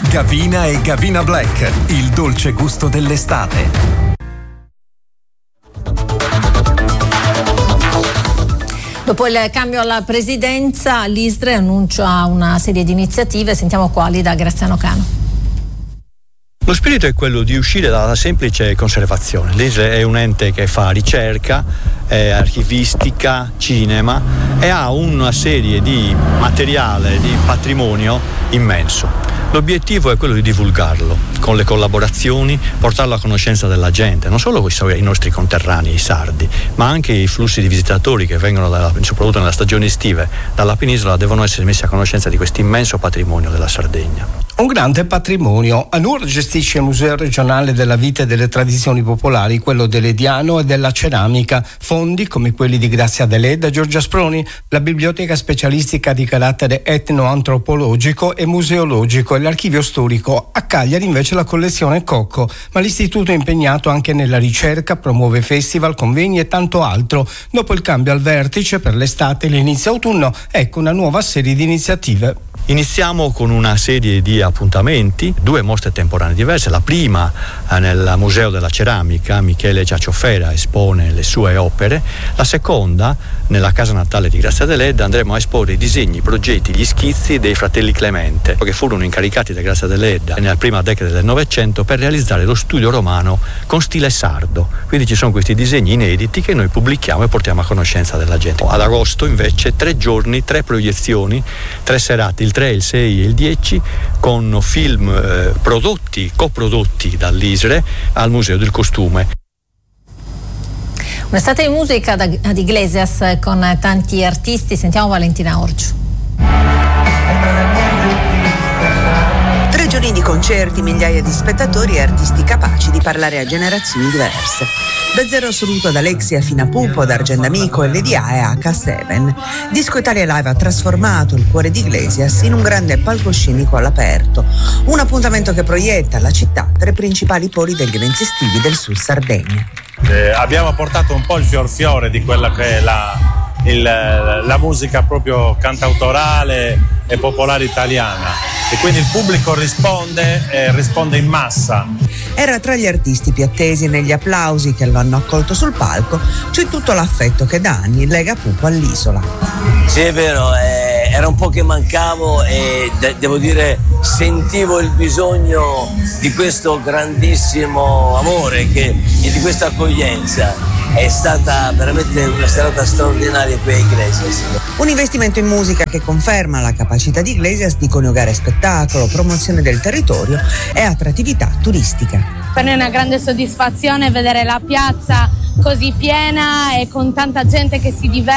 Gavina e Gavina Black, il dolce gusto dell'estate. Dopo il cambio alla presidenza, l'ISDRE annuncia una serie di iniziative. Sentiamo quali da Graziano Cano. Lo spirito è quello di uscire dalla semplice conservazione. L'ISDRE è un ente che fa ricerca, archivistica, cinema e ha una serie di materiale, di patrimonio immenso. L'obiettivo è quello di divulgarlo con le collaborazioni, portarlo a conoscenza della gente, non solo i nostri conterranei, i sardi, ma anche i flussi di visitatori che vengono soprattutto nella stagione estive dalla penisola, devono essere messi a conoscenza di questo immenso patrimonio della Sardegna. Un grande patrimonio. ANUR gestisce il Museo regionale della vita e delle tradizioni popolari, quello dell'Ediano e della ceramica, fondi come quelli di Grazia Deledda, Giorgia Sproni, la biblioteca specialistica di carattere etnoantropologico e museologico e l'archivio storico. A Cagliari invece la collezione Cocco, ma l'istituto è impegnato anche nella ricerca, promuove festival, convegni e tanto altro. Dopo il cambio al vertice per l'estate e l'inizio autunno, ecco una nuova serie di iniziative. Iniziamo con una serie di appuntamenti, 2 mostre temporanee diverse. La prima nel Museo della Ceramica, Michele Giacciofera espone le sue opere. La seconda, nella casa natale di Grazia Deledda, andremo a esporre i disegni, i progetti, gli schizzi dei fratelli Clemente, che furono incaricati da Grazia Deledda nella prima decade del Novecento per realizzare lo studio romano con stile sardo. Quindi ci sono questi disegni inediti che noi pubblichiamo e portiamo a conoscenza della gente. Ad agosto invece 3 giorni, 3 proiezioni, 3 serate, il 3, il 6 e il 10, con film coprodotti dall'ISRE al Museo del Costume. Un'estate di musica ad Iglesias con tanti artisti. Sentiamo Valentina Orgiu. 3 giorni di concerti, migliaia di spettatori e artisti capaci di parlare a generazioni diverse. Da Zero Assoluto ad Alexia fino a Pupo, da Argendamico e Lady A e H7. Disco Italia Live ha trasformato il cuore di Iglesias in un grande palcoscenico all'aperto. Un appuntamento che proietta la città tra i principali poli degli eventi estivi del Sud Sardegna. Abbiamo portato un po' il fiore di quella che è la musica proprio cantautorale e popolare italiana, e quindi il pubblico risponde in massa. Era tra gli artisti più attesi e negli applausi che lo hanno accolto sul palco c'è tutto l'affetto che da anni lega Pupo all'isola. Sì, è vero, era un po' che mancavo e devo dire sentivo il bisogno di questo grandissimo amore e di questa accoglienza. È stata veramente una serata straordinaria qui a Iglesias. Un investimento in musica che conferma la capacità di Iglesias di coniugare spettacolo, promozione del territorio e attrattività turistica. Per noi è una grande soddisfazione vedere la piazza così piena e con tanta gente che si diverte.